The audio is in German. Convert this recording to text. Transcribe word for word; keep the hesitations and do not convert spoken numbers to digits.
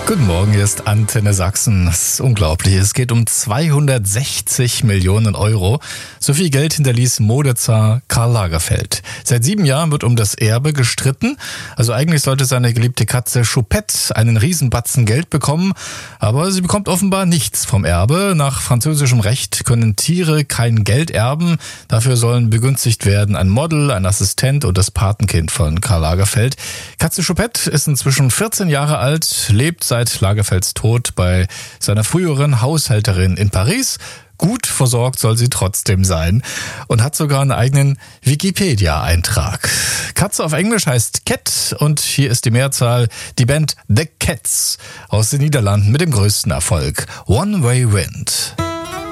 Guten Morgen, hier ist Antenne Sachsen. Das ist unglaublich. Es geht um zweihundertsechzig Millionen Euro. So viel Geld hinterließ Modezar Karl Lagerfeld. Seit sieben Jahren wird um das Erbe gestritten. Also eigentlich sollte seine geliebte Katze Choupette einen Riesenbatzen Geld bekommen. Aber sie bekommt offenbar nichts vom Erbe. Nach französischem Recht können Tiere kein Geld erben. Dafür sollen begünstigt werden ein Model, ein Assistent und das Patenkind von Karl Lagerfeld. Katze Choupette ist inzwischen vierzehn Jahre alt, lebt seit Seit Lagerfelds Tod bei seiner früheren Haushälterin in Paris. Gut versorgt soll sie trotzdem sein und hat sogar einen eigenen Wikipedia-Eintrag. Katze auf Englisch heißt Cat und hier ist die Mehrzahl, die Band The Cats aus den Niederlanden mit dem größten Erfolg. One Way Wind.